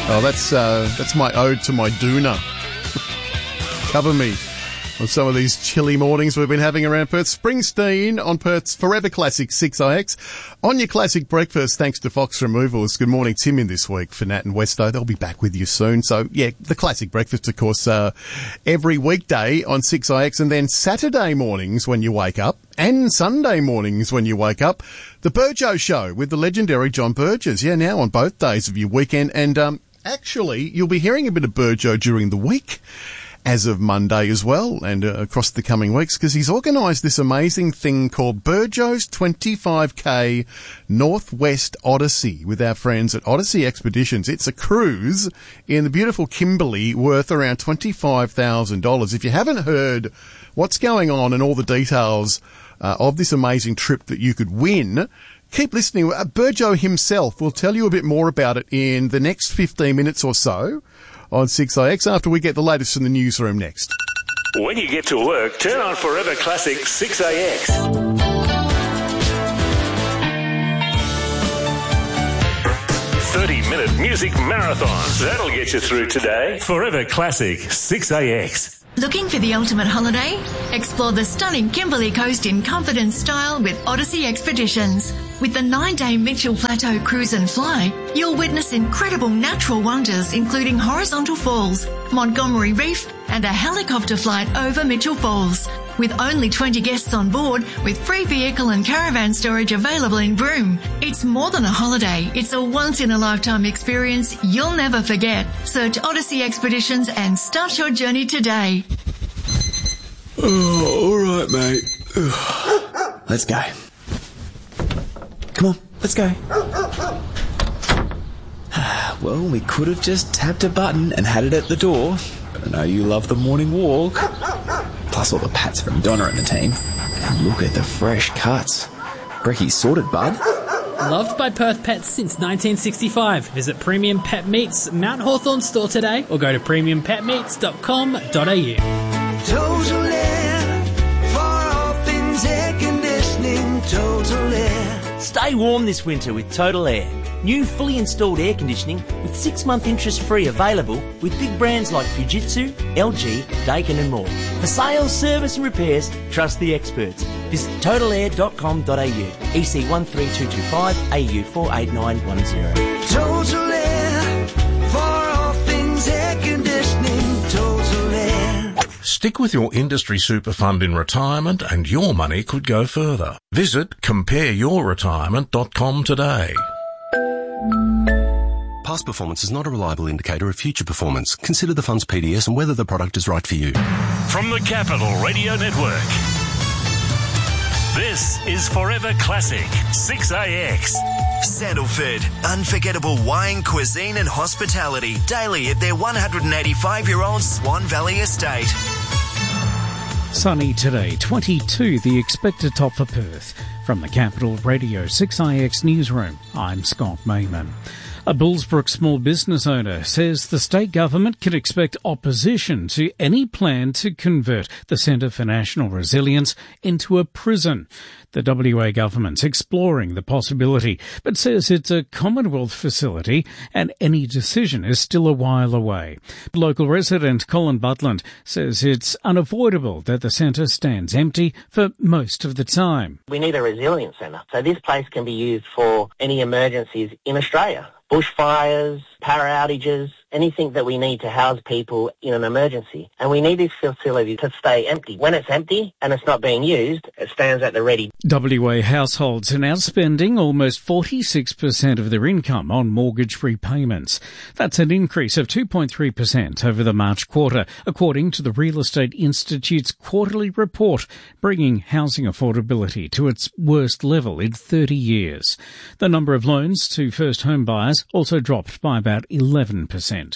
Oh, that's my ode to my doona. Cover me on some of these chilly mornings we've been having around Perth. Springsteen on Perth's Forever Classic 6IX. On your classic breakfast, thanks to Fox Removals. Good morning, Tim, in this week for Nat and Westo. They'll be back with you soon. So, yeah, the classic breakfast, of course, every weekday on 6IX, and then Saturday mornings when you wake up and Sunday mornings when you wake up, the Burjo Show with the legendary John Burgess. Yeah, now on both days of your weekend. And actually, you'll be hearing a bit of Burjo during the week, as of Monday as well, and across the coming weeks, because he's organised this amazing thing called Burjo's 25K Northwest Odyssey with our friends at Odyssey Expeditions. It's a cruise in the beautiful Kimberley worth around $25,000. If you haven't heard what's going on and all the details of this amazing trip that you could win, keep listening. Burjo himself will tell you a bit more about it in the next 15 minutes or so on 6IX after we get the latest from the newsroom next. When you get to work, turn on Forever Classic 6IX. 30-minute music marathons. That'll get you through today. Forever Classic 6IX. Looking for the ultimate holiday? Explore the stunning Kimberley Coast in comfort and style with Odyssey Expeditions. With the 9-day Mitchell Plateau Cruise and Fly, you'll witness incredible natural wonders including horizontal falls, Montgomery Reef and a helicopter flight over Mitchell Falls. With only 20 guests on board, with free vehicle and caravan storage available in Broome. It's more than a holiday, it's a once-in-a-lifetime experience you'll never forget. Search Odyssey Expeditions and start your journey today. Oh, all right, mate. Let's go. Come on, let's go. Well, we could have just tapped a button and had it at the door, but I know you love the morning walk. Plus all the pats from Donna and the team. And look at the fresh cuts. Brecky's sorted, bud. Loved by Perth Pets since 1965. Visit Premium Pet Meats Mount Hawthorn store today or go to premiumpetmeats.com.au. Total Air, for all things air conditioning, Total Air. Stay warm this winter with Total Air. New fully installed air conditioning with 6-month interest-free available with big brands like Fujitsu, LG, Daikin and more. For sales, service and repairs, trust the experts. Visit totalair.com.au, EC 13225, AU 48910. Total Air, for all things air conditioning, Total Air. Stick with your industry super fund in retirement and your money could go further. Visit compareyourretirement.com today. Past performance is not a reliable indicator of future performance. Consider the fund's PDS and whether the product is right for you. From the Capital Radio Network, this is Forever Classic 6IX. Sandalford, unforgettable wine, cuisine and hospitality daily at their 185-year-old Swan Valley estate. Sunny today, 22 the expected top for Perth. From the Capital Radio 6IX newsroom, I'm Scott Mayman. A Bullsbrook small business owner says the state government can expect opposition to any plan to convert the Centre for National Resilience into a prison. The WA government's exploring the possibility, but says it's a Commonwealth facility and any decision is still a while away. Local resident Colin Butland says it's unavoidable that the centre stands empty for most of the time. We need a resilience centre, so this place can be used for any emergencies in Australia. Bushfires, power outages, anything that we need to house people in an emergency. And we need this facility to stay empty. When it's empty and it's not being used, it stands at the ready. WA households are now spending almost 46% of their income on mortgage repayments. That's an increase of 2.3% over the March quarter, according to the Real Estate Institute's quarterly report, bringing housing affordability to its worst level in 30 years. The number of loans to first home buyers also dropped by about 11%.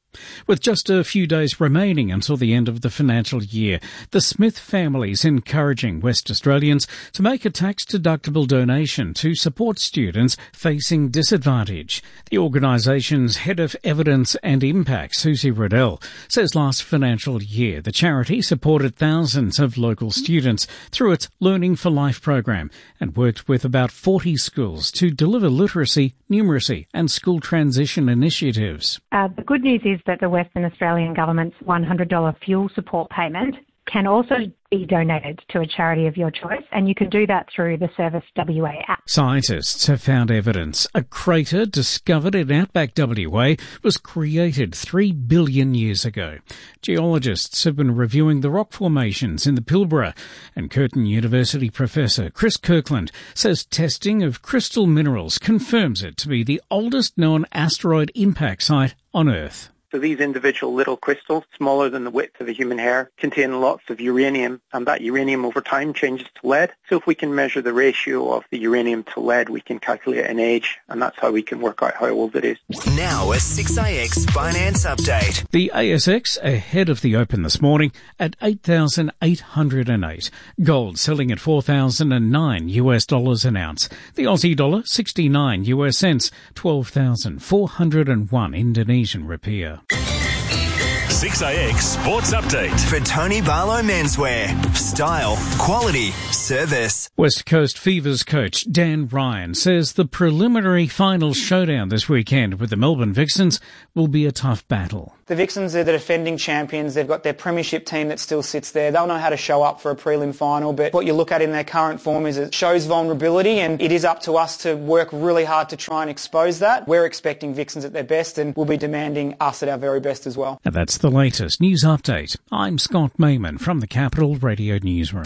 With just a few days remaining until the end of the financial year, the Smith family is encouraging West Australians to make a tax-deductible donation to support students facing disadvantage. The organisation's Head of Evidence and Impact, Susie Riddell, says last financial year the charity supported thousands of local students through its Learning for Life program and worked with about 40 schools to deliver literacy, numeracy and school transition initiatives. The good news is that the Western Australian Government's $100 fuel support payment can also be donated to a charity of your choice, and you can do that through the Service WA app. Scientists have found evidence a crater discovered in outback WA was created 3 billion years ago. Geologists have been reviewing the rock formations in the Pilbara, and Curtin University professor Chris Kirkland says testing of crystal minerals confirms it to be the oldest known asteroid impact site on Earth. So these individual little crystals, smaller than the width of a human hair, contain lots of uranium, and that uranium over time changes to lead. So if we can measure the ratio of the uranium to lead, we can calculate an age, and that's how we can work out how old it is. Now a 6AX Finance Update. The ASX ahead of the open this morning at 8,808. Gold selling at $4,009 an ounce. The Aussie dollar 69 US cents, 12,401 Indonesian rupiah. 6AX Sports Update. For Tony Barlow Menswear. Style, quality, service. West Coast Fever's coach Dan Ryan says the preliminary final showdown this weekend with the Melbourne Vixens will be a tough battle. The Vixens are the defending champions. They've got their premiership team that still sits there. They'll know how to show up for a prelim final, but what you look at in their current form is it shows vulnerability, and it is up to us to work really hard to try and expose that. We're expecting Vixens at their best, and we'll be demanding us at our very best as well. And that's the latest news update. I'm Scott Mayman from the Capital Radio Newsroom.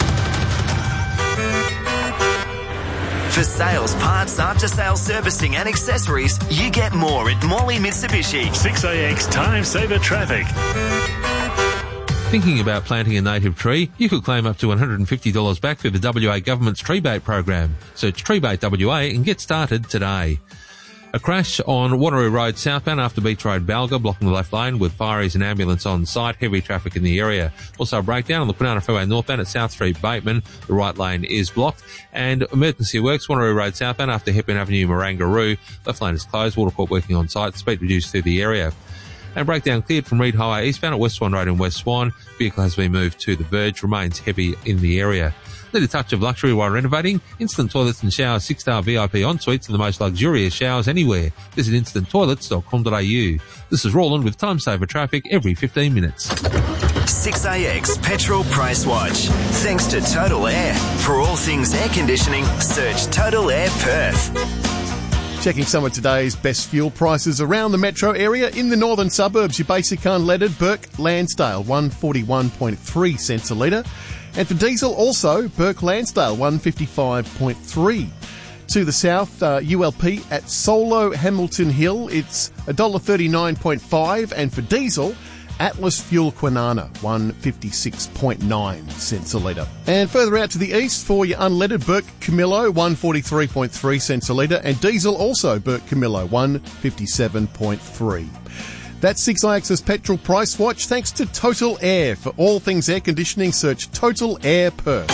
For sales, parts, after-sales servicing and accessories, you get more at Morley Mitsubishi. 6AX Time Saver Traffic. Thinking about planting a native tree? You could claim up to $150 back through the WA Government's Treebait program. Search Treebait WA and get started today. A crash on Wanneroo Road southbound after Beach Road Balga, blocking the left lane with fireys and ambulance on site, heavy traffic in the area. Also a breakdown on the Kwinana Freeway northbound at South Street Bateman, the right lane is blocked. And emergency works, Wanneroo Road southbound after Hepburn Avenue Marangaroo, left lane is closed, water court working on site, speed reduced through the area. And breakdown cleared from Reid Highway eastbound at West Swan Road in West Swan, vehicle has been moved to the verge, remains heavy in the area. Need a touch of luxury while renovating? Instant Toilets and Showers 6-star VIP en-suites and the most luxurious showers anywhere. Visit instanttoilets.com.au. This is Roland with Time Saver Traffic every 15 minutes. 6AX Petrol Price Watch. Thanks to Total Air. For all things air conditioning, search Total Air Perth. Checking some of today's best fuel prices around the metro area. In the northern suburbs, your basic unleaded Burke Lansdale 141.3 cents a litre. And for diesel also, Burke Lansdale 155.3. To the south, ULP at Solo Hamilton Hill, it's $1.39.5. And for diesel, Atlas Fuel Kwinana 156.9 cents a litre. And further out to the east, for your unleaded Burke Camillo 143.3 cents a litre. And diesel also Burke Camillo 157.3. That's 6AX's Petrol Price Watch, thanks to Total Air. For all things air conditioning, search Total Air Perth.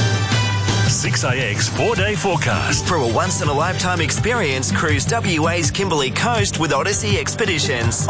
6AX 4-day forecast. For a once-in-a-lifetime experience, cruise WA's Kimberley Coast with Odyssey Expeditions.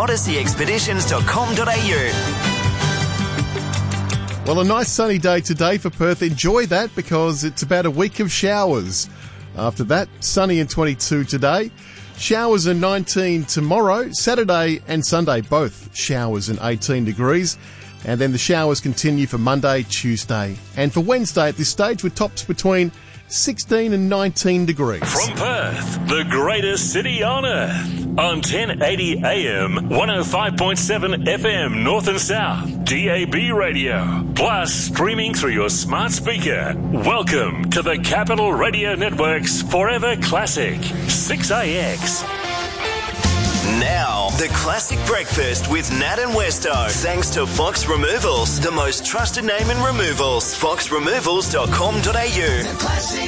OdysseyExpeditions.com.au. Well, a nice sunny day today for Perth. Enjoy that because it's about a week of showers. After that, sunny and 22 today. Showers and 19 tomorrow. Saturday and Sunday, both showers and 18 degrees. And then the showers continue for Monday, Tuesday. And for Wednesday at this stage with tops between 16 and 19 degrees. From Perth, the greatest city on earth. On 1080 AM, 105.7 FM North and South, DAB radio. Plus streaming through your smart speaker. Welcome to the Capital Radio Network's Forever Classic, 6AX. Now, the classic breakfast with Nat and Westo. Thanks to Fox Removals, the most trusted name in removals. foxremovals.com.au.